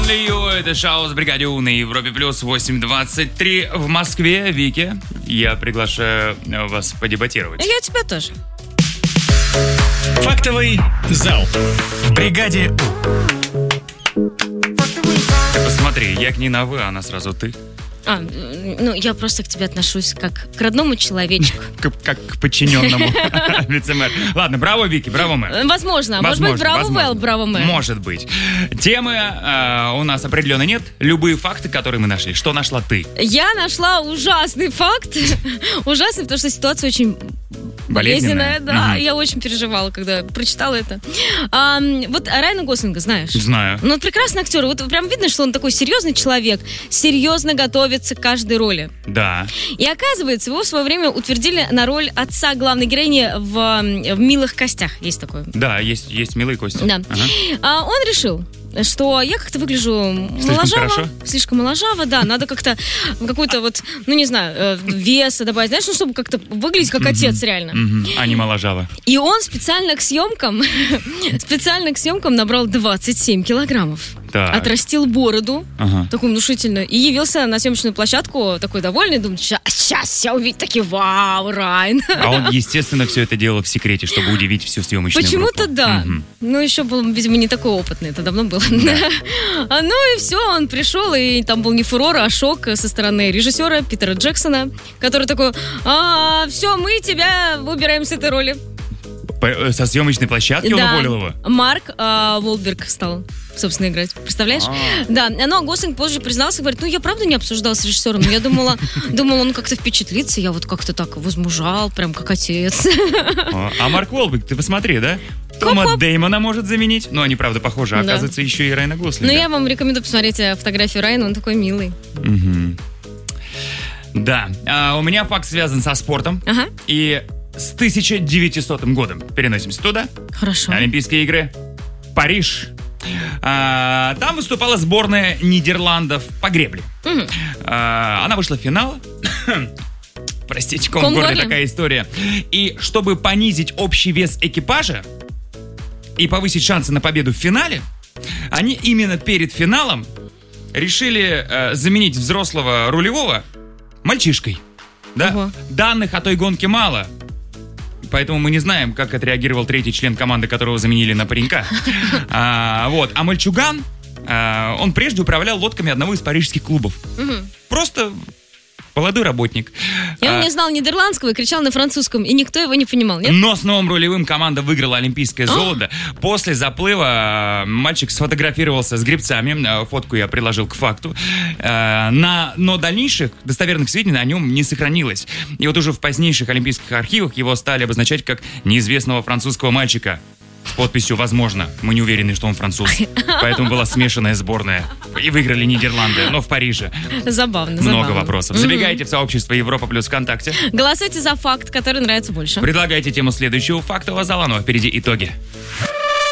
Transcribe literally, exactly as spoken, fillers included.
Only You, это шоу с Бригаде У на Европе Плюс, восемь двадцать три в Москве. Вики, я приглашаю вас подебатировать. Я тебя тоже. Фактовый зал в Бригаде У. Ты посмотри, я к ней на «вы», а она сразу «ты». А, ну, я просто к тебе отношусь как к родному человечку. Как, как к подчиненному вице-мэр. Ладно, браво, Вики, браво, мэр. Возможно. Может быть, браво, Вэл, браво, мэр. Может быть. Темы э, у нас определенно нет. Любые факты, которые мы нашли. Что нашла ты? Я нашла ужасный факт. Ужасный, потому что ситуация очень болезненная. болезненная. Да, Угу. я очень переживала, когда прочитала это. А, вот Райана Гослинга знаешь? Знаю. Ну, он прекрасный актер. Вот прям видно, что он такой серьезный человек, серьезно готовится к каждой роли. Да. И оказывается, его в свое время утвердили на роль отца главной героини в, в «Милых костях». Есть такое. Да, есть, есть милые кости. Да. Ага. А, он решил, что я как-то выгляжу Слишком моложаво. хорошо? Слишком моложаво, да. Надо как-то какой-то вот, ну не знаю, э, веса добавить, знаешь, ну чтобы как-то выглядеть как отец реально. Мгм. А не моложава. И он специально к съемкам, специально к съемкам набрал двадцать семь килограммов. Так. Отрастил бороду, Ага. такую внушительную, и явился на съемочную площадку такой довольный, думает, сейчас все увидит, такие, вау, Райан. А он, естественно, все это делал в секрете, чтобы удивить всю съемочную Почему-то группу. да. Мгм. Ну, еще был, видимо, не такой опытный, это давно было. А, ну и все, он пришел, и там был не фурор, а шок со стороны режиссера Питера Джексона, который такой, а, все, мы тебя выбираем с этой роли. П- Со съемочной площадки он Да. уволил его? Марк а, Уолберг стал, собственно, играть. Представляешь? А. Да, но Гослинг позже признался, говорит, ну, я правда не обсуждал с режиссером, но я думала, думала, он как-то впечатлится, я вот как-то так возмужал, прям как отец. А, а Марк Уолберг, ты посмотри, да? Тома Коп-коп. Дэймона может заменить. Ну, они, правда, похожи. А Да. оказывается, еще и Райана Гослинга. Ну, я вам рекомендую посмотреть э, фотографию Райана, он такой милый. Мгм. Да. А, у меня факт связан со спортом. Ага, И с тысяча девятисотым годом переносимся туда. хорошо. Олимпийские игры. Париж. А, там выступала сборная Нидерландов по гребле. Мгм. А, она вышла в финал. Простите, ком в горле горле? такая история. И чтобы понизить общий вес экипажа и повысить шансы на победу в финале, они именно перед финалом решили э, заменить взрослого рулевого мальчишкой. Да? Ого. Данных о той гонке мало. Поэтому мы не знаем, как отреагировал третий член команды, которого заменили на паренька. А, вот. А мальчуган, а, он прежде управлял лодками одного из парижских клубов. Мгм. Просто молодой работник. И он А, не знал нидерландского и кричал на французском, и никто его не понимал, нет? Но с новым рулевым команда выиграла олимпийское золото. После заплыва э, мальчик сфотографировался с гребцами. Э, Фотку я приложил к факту. Э, на, но дальнейших достоверных сведений о нем не сохранилось. И вот уже в позднейших олимпийских архивах его стали обозначать как неизвестного французского мальчика. С подписью «Возможно». Мы не уверены, что он француз. Поэтому была смешанная сборная. И выиграли Нидерланды, но в Париже. Забавно, Много забавно. вопросов. Мгм. Забегайте в сообщество Европа Плюс ВКонтакте. Голосуйте за факт, который нравится больше. Предлагайте тему следующего фактового зала, но впереди итоги.